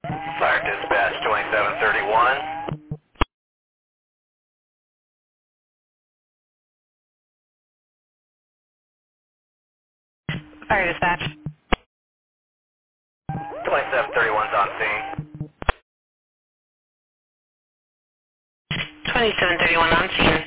Fire dispatch 2731. Fire dispatch. 2731's on scene. 2731 on scene.